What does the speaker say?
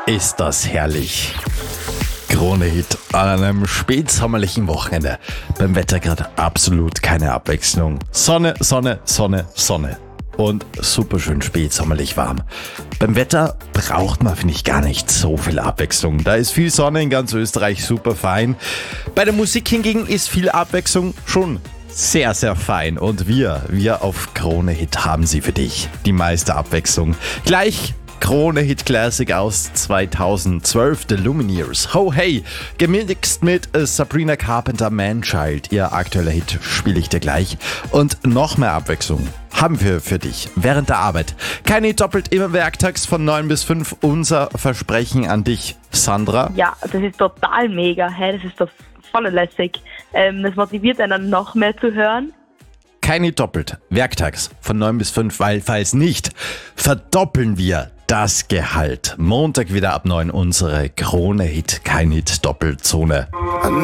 Ist das herrlich. Krone-Hit an einem spätsommerlichen Wochenende. Beim Wetter gerade absolut keine Abwechslung. Sonne, Sonne, Sonne, Sonne. Und super schön spätsommerlich warm. Beim Wetter braucht man, finde ich, gar nicht so viel Abwechslung. Da ist viel Sonne in ganz Österreich, super fein. Bei der Musik hingegen ist viel Abwechslung schon sehr, sehr fein. Und wir auf Krone-Hit haben sie für dich. Die meiste Abwechslung. Gleich Krone-Hit Classic aus 2012, The Lumineers. Ho hey, gemixt mit Sabrina Carpenter, Man-Child. Ihr aktueller Hit spiele ich dir gleich. Und noch mehr Abwechslung haben wir für dich während der Arbeit. Keine doppelt immer werktags von 9 bis 5. Unser Versprechen an dich, Sandra. Ja, das ist total mega. Hey, das ist doch voll lässig. Das motiviert einen noch mehr zu hören. Keine doppelt werktags von 9 bis 5, weil falls nicht, verdoppeln wir das Gehalt. Montag wieder ab 9 unsere Krone-Hit, kein Hit Doppelzone.